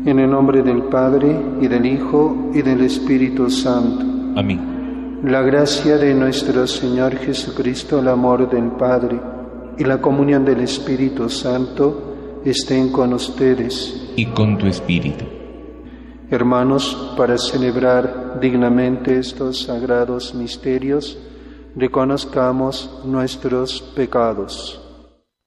En el nombre del Padre, y del Hijo, y del Espíritu Santo. Amén. La gracia de nuestro Señor Jesucristo, el amor del Padre, y la comunión del Espíritu Santo estén con ustedes. Y con tu espíritu. Hermanos, para celebrar dignamente estos sagrados misterios, reconozcamos nuestros pecados.